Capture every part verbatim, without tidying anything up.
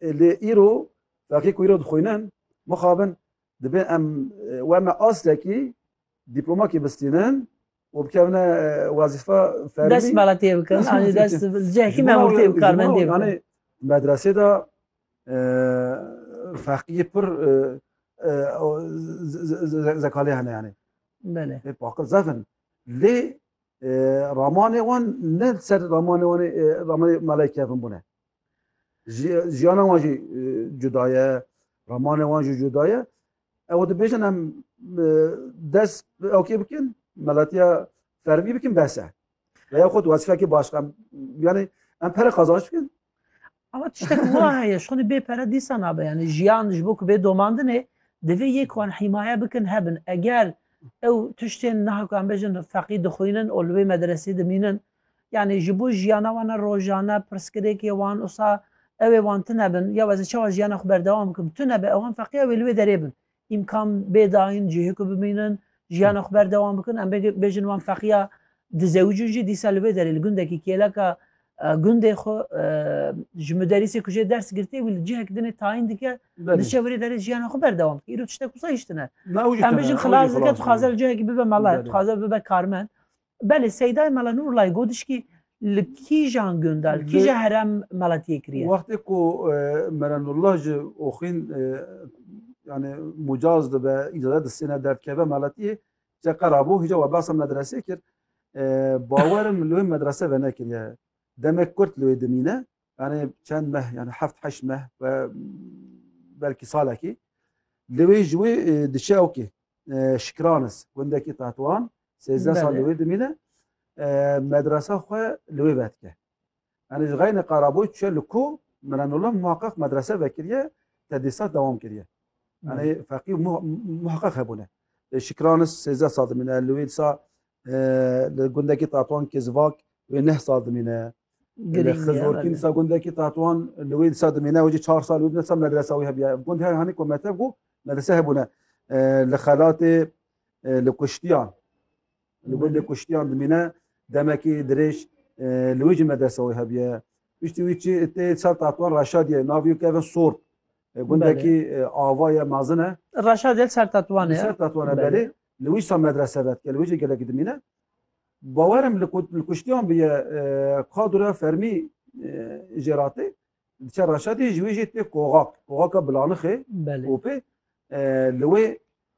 li îro feqî ku îro dixwînin mixabin dibên em weme astekî dîplomakê bistînin û bikevine wezîfa fermî dest meletiyê bikin anî dest cihekî memûrtiyê bi karmendiyê bikin. Yani medresê de feqî pir zekalê hene yani. Belê. Paqir zevin. Lê ramanê wan ne ser ramanê wanê ramanê melekê kevin bûne. Jiyana wan jî cuda ye, ramanê wan jî cuda ye. Ew dibêjin em dest okê bikin, melatiya fermî bikin bes e. Veya xwe wezîfekî başka yani em pere qazanç bikin. Ama tiştek wa heye ji xwe bê pere dîsa nabe yani jiyan ji bo ku bê domandinê divê yek wan hîmaye bikin hebin. Eger ew tiştên nehekan bêjin feqî dixwînin û li wê medresê dimînin yani ji bo jiyana wan a rojane pirsgirêkê wan wisa ew ê wan tunebin ya ez ê çawa jiyana xwe berdewam bikim tunebe ewan feqî ew ê li wê derê bin. İmkan bêdayîn cihê ku bimînin jiyana xwe berdewam bikin em bêjin wan feqiya dizewicin jî dîsa li wê derê li gundekî kêleka gundê xwe ji müderrîsê ku jê ders girtiye wî li cihek dinê tayîn dike diçe wî derê jiyana xwe berdewam bike. Îro tiştek wisa hîç tune. Em bêjin xilas dike tu xwaze li cihekî bibe mele, tu xwaze bibe karmend. Belê Seydayê Mela Nûrullayê got dişkî li kîjan gunda, li kîja herem meletiyê kiriye? Wextê ku Mela Nûrullah ji oxîn yani mucaz dibe îcazet distêne derkeve meletiyê ce qerabû hîca we behsa medresê kir bawerim li wê medrese ve nekiriye. Demek Kurt li wê dimîne yani çend meh yani heft heşt meh ve belkî salekî li wê ji wê diçe okê Şikranis gundekî Tehtwan sêzdeh sal li wê dimîne medresa xwe li wê vedike. Yani ji xeynê qerabûyê çûye li ku Mela Nûrullah muheqeq medrese vekiriye tedrîsat dewam kiriye. Yani feqî muheqeq hebûne. Şikranis sêzdeh sal dimîne li wê dîsa li gundekî Tehtwan Kezvak wê neh sal dimîne. Xizorkîn dîsa gundekî Tehtwan li wê dîsa dimîne wê jî çar sal wê dîsa medresa wî hebiye. Gund her hanî ku metev bû medrese hebûne. Li Xelatê li Kuştiyan li gundê Kuştiyan dimîne demekî dirêj li wê jî medresa wî hebiye. Piştî wî çi tê sar Tehtwan Reşadiye navê keve Sor gundekî ava ye mezin e. Reşadiye ser Tehtwanê ser Tehtwanê belê li wî sa medrese vedike li wê jî gelekî dimîne. Bawerim li Kuştiyan biye kadroya fermî jêratê diçe Reşadiyê ji wê jî tê Koxak Koxaka Bilanixê û pê li wê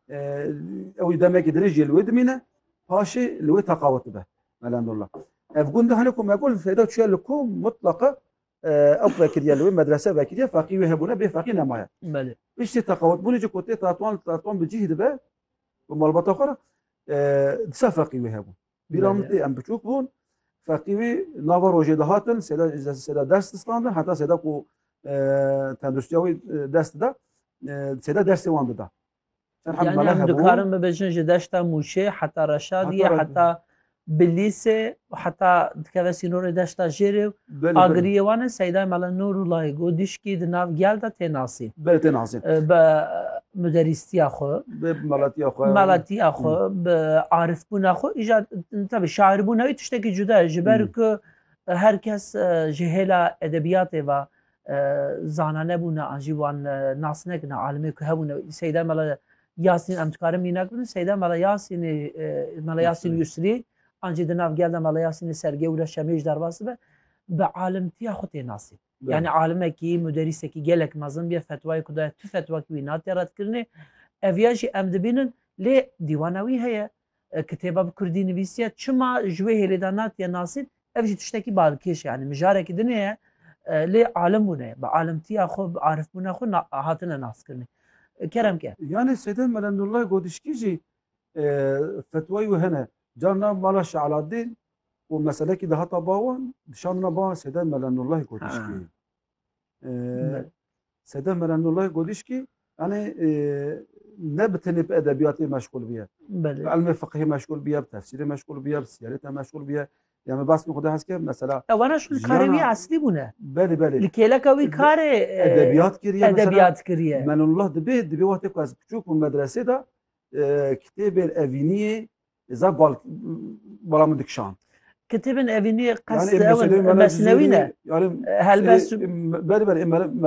ew demekî dirêj jî li wê dimîne paşê li wê teqawet dibe Mela Nûrullah. Ev gund hene ku me got fêda çûye li ku mutlaka ew vekiriye li wê medrese vekiriye feqî wê hebûne bê feqî nemaye. Piştî teqawet bûnê jî ku tê Tehtwan Tehtwan bi cih dibe bi malbata xwe re dîsa feqî wê hebûn. Bîra min tê em biçûk bûn feqî wî nava rojê dihatin sêda ders distandin heta sêda ku tenduristiya wî dest dida sêda dersê wan dida. Yani em dikarin bibêjin ji deşta Mûşê heta Reşadiye heta Bilîsê heta dikeve sînorê deşta Jêrê agiriyê wan e Seydayê Mela Nûrullayê got dişkî di nav gel de tê nasîn. Belê tê nasîn. Bi müderrîstiya xwe, bi melatiya xwe, melatiya xwe, bi arifbûna xwe îja tabii şaîrbûna wî tiştekî cuda ye ji ber ku herkes ji hêla edebiyatê ve zananebûne an jî wan nas nekine alimê ku hebûne Seydayê Mela Yasîn em dikarin mînak bidin Seydayê Mela Yasînê Mela Yasîn Yusrî an jî di nav gel de Mela Yasînê Sergewî re Şemê ji derbas be bi alimtiya xwe tê nasîn. Yani alimekî müderrîsekî gelek mezin biye fetvayê ku daye tu fetvakî wî nate redkirinê ev ya jî em dibînin lê dîwana wî heye kitêba bi Kurdî nivîsiye çima ji wê hêlê de natiye nasîn ev jî tiştekî balkêş yani mijarekî dinê ye lê alim bûne bi alimtiya xwe bi arifbûna xwe hatine naskirine. Kerem ke. Yani Seydayê Mela Nûrullah got dişkî jî fetvayê wê hene carna mala Şealaddîn û meselekî dihata bawan dişanina bawan Seydayê Mela Nûrullah got dişkî. Seydayê Mela Nûrullah got dişkî yani ne bi tenê bi edebiyatê meşgul biye. Bi ilmê fiqhê meşgul biye, bi tefsîrê meşgul biye, bi siyarêtê meşgul biye. Yani bas min xwe hezke mesela. Ewana şûn karê wî eslî bûne. Belê belê. Li kêleka wî karê edebiyat kiriye. Edebiyat kiriye. Mela Nûrullah dibe dibe wextê ku ez biçûk bûm medresê de kitêbên evîniyê za bal bala min dikişand. Kitêbên evîniyê qesd ew mesnewî ne? Helbest belê belê